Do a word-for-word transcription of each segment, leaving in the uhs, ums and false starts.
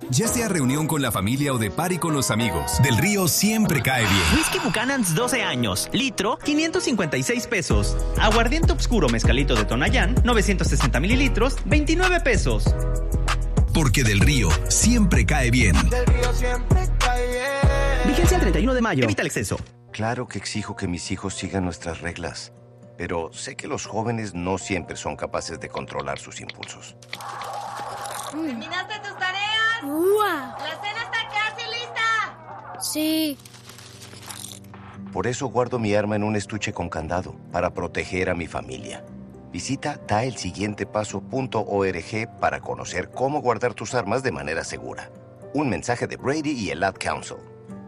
Ya sea reunión con la familia o de party con los amigos, Del Río siempre cae bien. Whisky Buchanan's doce años, litro, quinientos cincuenta y seis pesos. Aguardiente oscuro mezcalito de Tonayán, novecientos sesenta mililitros, veintinueve pesos. Porque Del Río siempre cae bien. Del Río siempre cae bien. Vigencia el treinta y uno de mayo. Evita el exceso. Claro que exijo que mis hijos sigan nuestras reglas, pero sé que los jóvenes no siempre son capaces de controlar sus impulsos. ¿Terminaste tus tareas? ¡Uah! ¡La cena está casi lista! Sí. Por eso guardo mi arma en un estuche con candado, para proteger a mi familia. Visita da el siguiente paso punto org para conocer cómo guardar tus armas de manera segura. Un mensaje de Brady y el Ad Council.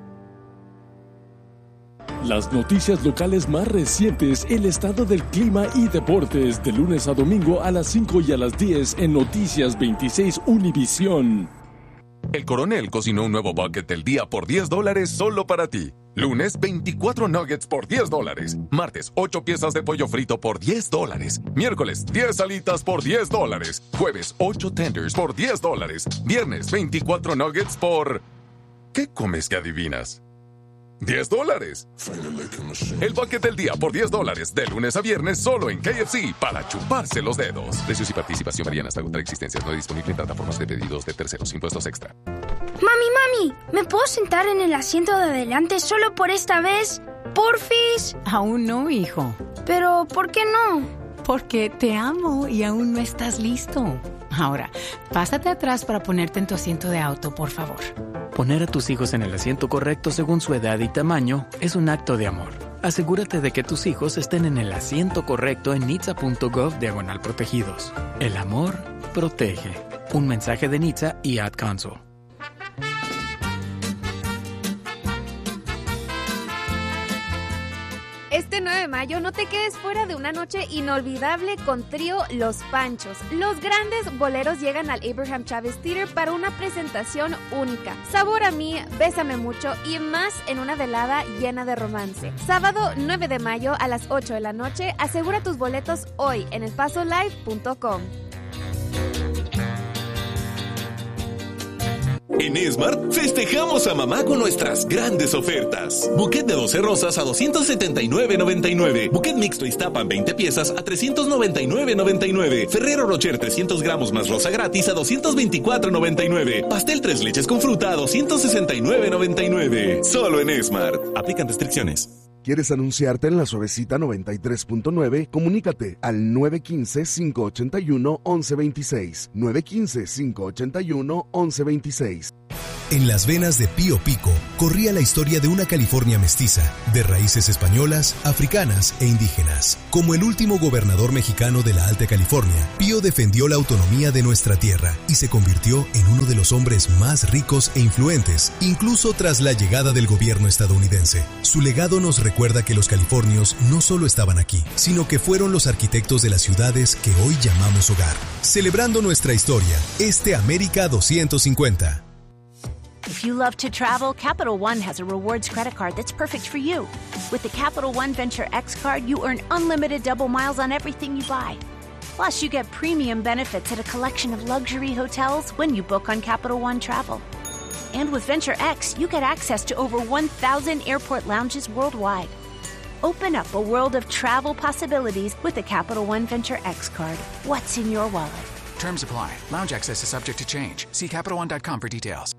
Las noticias locales más recientes, el estado del clima y deportes, de lunes a domingo a las cinco y a las diez en Noticias veintiséis Univisión. El Coronel cocinó un nuevo bucket del día por diez dólares solo para ti. Lunes, veinticuatro nuggets por diez dólares. Martes, ocho piezas de pollo frito por diez dólares. Miércoles, diez alitas por diez dólares. Jueves, ocho tenders por diez dólares. Viernes, veinticuatro nuggets por... ¿Qué comes que adivinas? diez dólares. El bucket del día por diez dólares, de lunes a viernes, solo en K F C, para chuparse los dedos. Precios y participación varían hasta agotar existencias. No disponible en plataformas de pedidos de terceros. Impuestos extra. Mami, mami, ¿me puedo sentar en el asiento de adelante solo por esta vez? ¿Porfis? Aún no, hijo. Pero, ¿por qué no? Porque te amo y aún no estás listo. Ahora, pásate atrás para ponerte en tu asiento de auto, por favor. Poner a tus hijos en el asiento correcto según su edad y tamaño es un acto de amor. Asegúrate de que tus hijos estén en el asiento correcto en nitsa punto gov diagonal protegidos. El amor protege. Un mensaje de Nitsa y Ad Council. Este nueve de mayo no te quedes fuera de una noche inolvidable con Trío Los Panchos. Los grandes boleros llegan al Abraham Chávez Theater para una presentación única. Sabor a mí, Bésame mucho y más en una velada llena de romance. Sábado nueve de mayo a las ocho de la noche. Asegura tus boletos hoy en el paso live punto com. En Esmart, festejamos a mamá con nuestras grandes ofertas. Buquet de doce rosas a doscientos setenta y nueve noventa y nueve. Buquet mixto Iztapan veinte piezas a trescientos noventa y nueve noventa y nueve. Ferrero Rocher trescientos gramos más rosa gratis a doscientos veinticuatro noventa y nueve. Pastel tres leches con fruta a doscientos sesenta y nueve noventa y nueve. Solo en Esmart. Aplican restricciones. ¿Quieres anunciarte en la Suavecita noventa y tres punto nueve? Comunícate al nueve uno cinco, cinco ocho uno, once veintiséis. nueve uno cinco, cinco ocho uno, once veintiséis. En las venas de Pío Pico corría la historia de una California mestiza, de raíces españolas, africanas e indígenas. Como el último gobernador mexicano de la Alta California, Pío defendió la autonomía de nuestra tierra y se convirtió en uno de los hombres más ricos e influentes, incluso tras la llegada del gobierno estadounidense. Su legado nos recuerda que los californios no solo estaban aquí, sino que fueron los arquitectos de las ciudades que hoy llamamos hogar. Celebrando nuestra historia, este América doscientos cincuenta. If you love to travel, Capital One has a rewards credit card that's perfect for you. With the Capital One Venture X card, you earn unlimited double miles on everything you buy. Plus, you get premium benefits at a collection of luxury hotels when you book on Capital One Travel. And with Venture X, you get access to over one thousand airport lounges worldwide. Open up a world of travel possibilities with the Capital One Venture X card. What's in your wallet? Terms apply. Lounge access is subject to change. See Capital One dot com for details.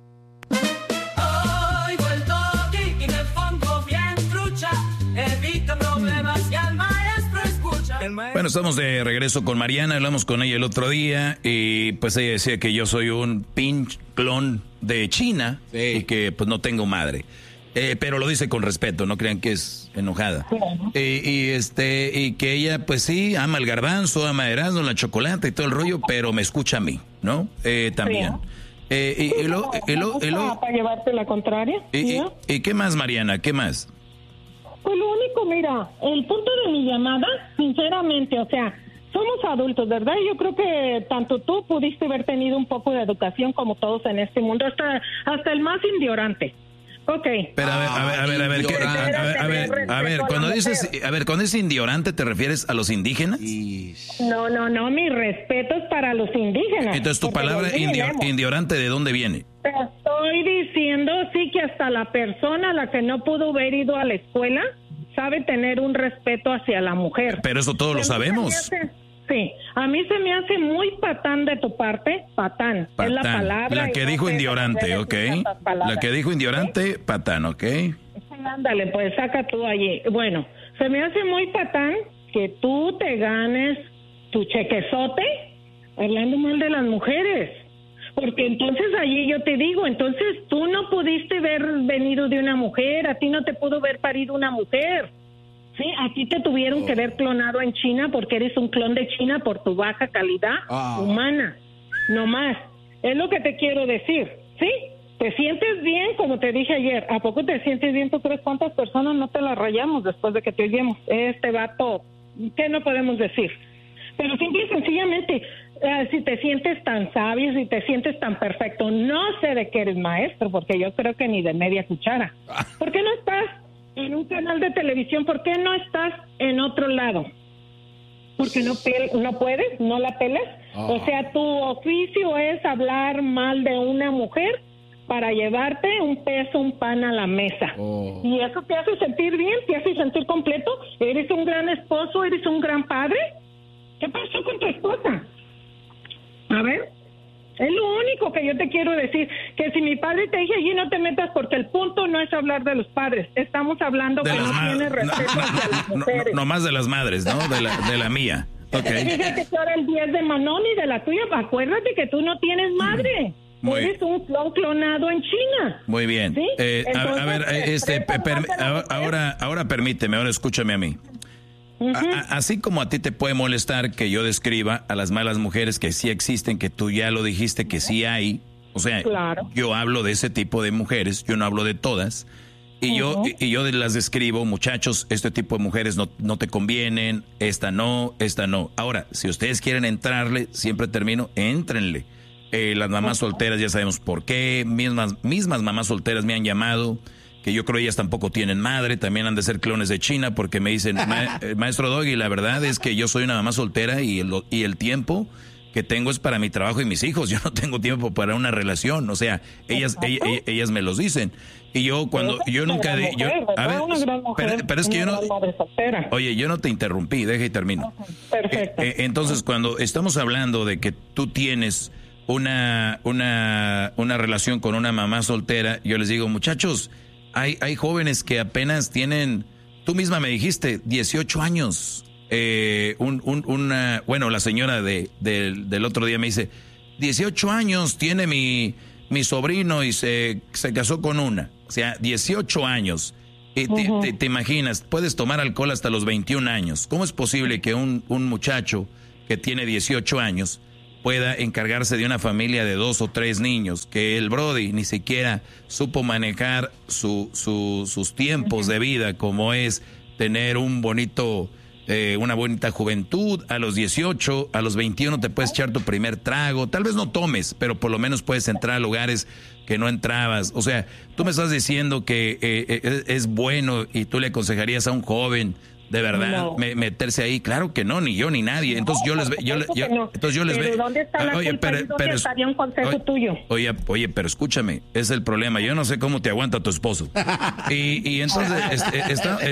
Bueno, estamos de regreso con Mariana, hablamos con ella el otro día y pues ella decía que yo soy un pinche clon de China sí. y que pues no tengo madre. Eh, pero lo dice con respeto, no crean que es enojada. Sí. Y, y este y que ella pues sí ama el garbanzo, ama el Erasmo, la chocolate y todo el rollo, pero me escucha a mí, ¿no? Eh, también. Sí. Eh, y, y, lo, y, lo, y lo, para llevarte la contraria. Y, y, ¿Y qué más, Mariana? ¿Qué más? Pues lo único, mira, el punto de mi llamada, sinceramente, o sea, somos adultos, ¿verdad? Yo creo que tanto tú pudiste haber tenido un poco de educación como todos en este mundo, hasta hasta el más ignorante. Ok. Pero a ver, a ver, a ver, a ver, ¿qué? a, a, a, a ver, a ver, cuando dices, a ver, cuando es ignorante, ¿te refieres a los indígenas? No, no, no, mi respeto es para los indígenas. Entonces, tu palabra indio, ignorante, ¿de dónde viene? Te estoy diciendo, sí, que hasta la persona a la que no pudo haber ido a la escuela sabe tener un respeto hacia la mujer. Pero eso todos lo sabemos. Hace, sí, a mí se me hace muy patán de tu parte, patán, patán. Es la palabra. La que dijo no Indiorante, ¿ok? La que dijo Indiorante, ¿sí? Patán, ¿ok? Sí, ándale, pues saca tú allí. Bueno, se me hace muy patán que tú te ganes tu chequezote hablando mal de las mujeres. Porque entonces allí yo te digo, entonces tú no pudiste haber venido de una mujer, a ti no te pudo haber parido una mujer, ¿sí? A ti te tuvieron oh. que haber clonado en China porque eres un clon de China por tu baja calidad oh. humana, no más. Es lo que te quiero decir, ¿sí? ¿Te sientes bien? Como te dije ayer, ¿a poco te sientes bien? ¿Tú crees cuántas personas no te las rayamos después de que te oímos? Este vato, ¿qué no podemos decir? Pero simple y sencillamente... Uh, si te sientes tan sabio, si te sientes tan perfecto, no sé de qué eres maestro, porque yo creo que ni de media cuchara. ¿Por qué no estás en un canal de televisión? ¿Por qué no estás en otro lado? ¿Porque no, no puedes? ¿No la pelas? Oh. O sea, tu oficio es hablar mal de una mujer para llevarte un peso, un pan a la mesa. Oh. ¿Y eso te hace sentir bien? ¿Te hace sentir completo? ¿Eres un gran esposo? ¿Eres un gran padre? ¿Qué pasó con tu esposa? A ver, es lo único que yo te quiero decir, que si mi padre te dice allí no te metas porque el punto no es hablar de los padres, estamos hablando de que no tienes respeto no, hacia las mujeres. No, no, no más de las madres, ¿no? De la, de la mía. Okay. Fíjate que ahora el diez de Manón y de la tuya, acuérdate que tú no tienes madre. Muy, eres un clon clonado en China. Muy bien. ¿Sí? Eh, Entonces, a, a ver, este, per, per, ahora, ahora permíteme, ahora escúchame a mí. Uh-huh. A, así como a ti te puede molestar que yo describa a las malas mujeres que sí existen, que tú ya lo dijiste que sí hay, o sea, claro. Yo hablo de ese tipo de mujeres, yo no hablo de todas, y uh-huh. yo y, y yo las describo, muchachos, este tipo de mujeres no, no te convienen, esta no, esta no. Ahora, si ustedes quieren entrarle, siempre termino, éntrenle. Eh, las mamás solteras ya sabemos por qué, mismas, mismas mamás solteras me han llamado, que yo creo ellas tampoco tienen madre, también han de ser clones de China, porque me dicen, Ma, maestro Doggy, la verdad es que yo soy una mamá soltera y el, y el tiempo que tengo es para mi trabajo y mis hijos, yo no tengo tiempo para una relación, o sea, ellas ellas, ellas me los dicen, y yo cuando, yo nunca, de, yo, a ver, pero, pero es que yo no, oye, yo no te interrumpí, deja y termino. Perfecto. Eh, eh, entonces, cuando estamos hablando de que tú tienes una, una, una relación con una mamá soltera, yo les digo, muchachos, Hay, hay jóvenes que apenas tienen, tú misma me dijiste, dieciocho años. Eh, un, un, una, bueno, la señora de, de, del otro día me dice, dieciocho años tiene mi, mi sobrino y se, se casó con una. O sea, dieciocho años. Y te, uh-huh. te, te imaginas, puedes tomar alcohol hasta los veintiún años. ¿Cómo es posible que un, un muchacho que tiene dieciocho años pueda encargarse de una familia de dos o tres niños, que el Brody ni siquiera supo manejar su, su, sus tiempos de vida, como es tener un bonito, eh, una bonita juventud? A los dieciocho, a los veintiuno te puedes echar tu primer trago, tal vez no tomes, pero por lo menos puedes entrar a lugares que no entrabas. O sea, tú me estás diciendo que eh, es bueno y tú le aconsejarías a un joven de verdad no. me, meterse ahí. Claro que no, ni yo ni nadie. Entonces yo les ve, yo, yo no. entonces yo les pero ve. ¿Dónde está la oye, culpa pero, y dónde pero, estaría un consejo oye, tuyo? Oye, oye, pero escúchame, es el problema. Yo no sé cómo te aguanta tu esposo. Y, y entonces está,